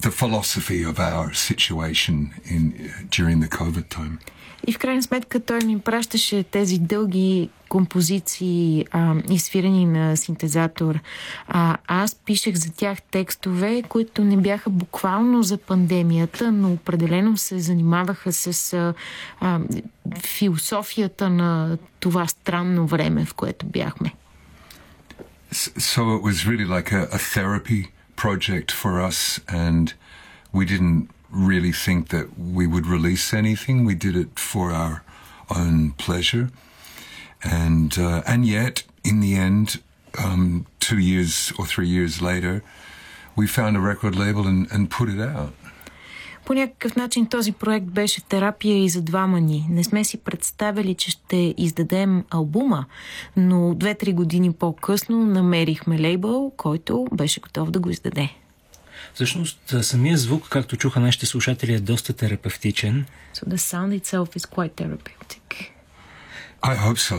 the philosophy of our situation during the COVID time. И в крайна сметка той ми пращаше тези дълги композиции, изсвирени на синтезатор. Аз пишех за тях текстове, които не бяха буквално за пандемията, но определено се занимаваха с философията на това странно време, в което бяхме. So it was really like a therapy project for us, and we didn't really think that we would release anything. We did it for our own pleasure, and yet in the end, 2 years or 3 years later, we found a record label and put it out. По някакъв начин този проект беше терапия и за двама ни. Не сме си представили, че ще издадем албума, но 2-3 години по-късно намерихме лейбъл, който беше готов да го издаде. Всъщност, самия звук, както чуха нашите слушатели, е доста терапевтичен. So the sound itself is quite therapeutic. I hope so.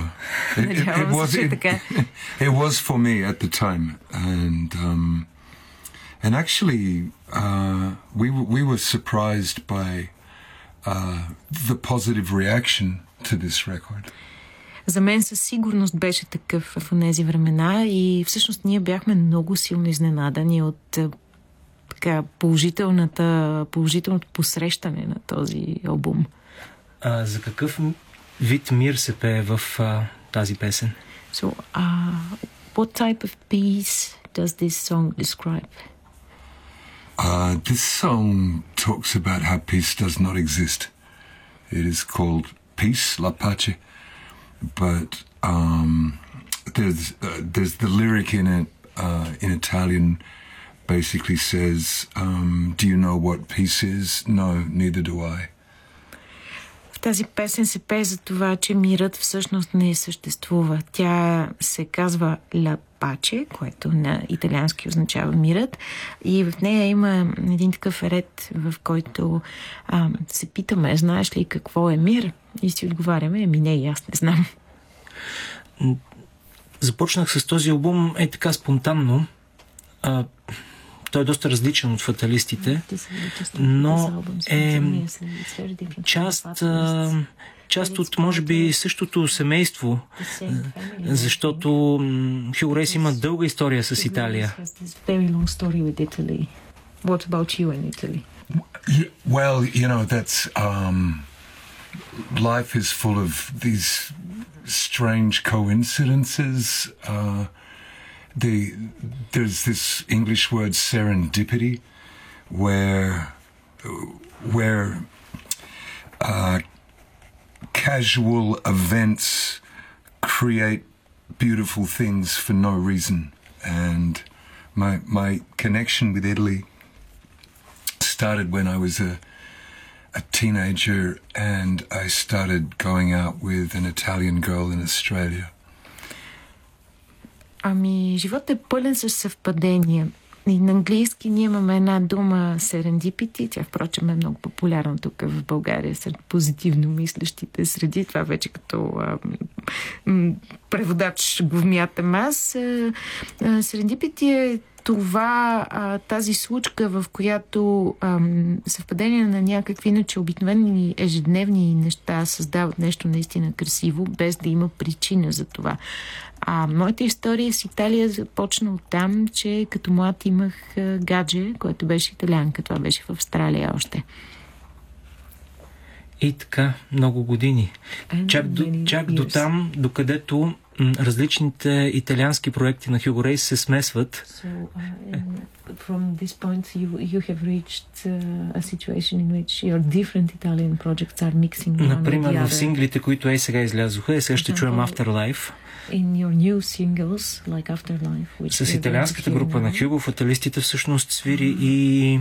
It was for me at the time, and actually we were surprised by the positive reaction to this record. За мен със сигурност беше такъв в тези времена и всъщност ние бяхме много силно изненадани от положителното посрещане на този албум. За какъв вид мир се пее в тази песен? So, what type of peace does this song describe? This song talks about how peace does not exist. It is called Peace, La Pace, but there's the lyric in it in Italian basically says, do you know what peace is? No, neither do I. В тази песен се пее за това, че мирът всъщност не съществува. Тя се казва La Pace, което на италиански означава мирът, и в нея има един такъв ред, в който се питаме, знаеш ли какво е мир? И си отговаряме, не, и аз не знам. Започнах с този албум така спонтанно. Той е доста различен от фаталистите, но е част от, може би, същото семейство, защото Hugo Reis има дълга история с Италия. Well, you know, that's life is full of these strange coincidences. There's this English word serendipity, where casual events create beautiful things for no reason. And my connection with Italy started when I was a teenager, and I started going out with an Italian girl in Australia. Животът е пълен със съвпадения. И на английски ние имаме една дума serendipity, тя впрочем е много популярна тук в България сред позитивно мислещите среди. Това вече като преводач го вмятам аз. Serendipity е това, тази случка, в която съвпадение на някакви иначе обикновени ежедневни неща създават нещо наистина красиво, без да има причина за това. Моята история с Италия започна от там, че като млад имах гадже, което беше италианка. Това беше в Австралия още. И така, много години. Чак до там, докъдето различните италиански проекти на Hugo Reis се смесват. From this point you have reached a situation in which your different Italian projects are mixing one with the other. Например, в синглите, които сега излязоха, сега ще чуем Afterlife. In your new singles, like Afterlife, с италианската група на Hugo, фаталистите всъщност свири и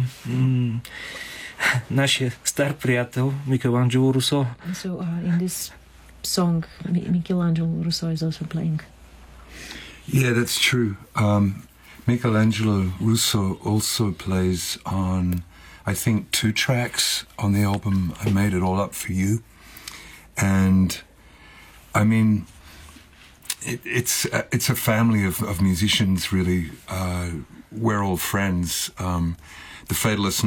нашия стар приятел Микеланджело Русо. So in this song, Michelangelo Russo is also playing. Yeah, that's true. Michelangelo Russo also plays on, I think, 2 tracks on the album I Made It All Up For You. And, I mean, it's a family of musicians, really. We're all friends. The Fatalists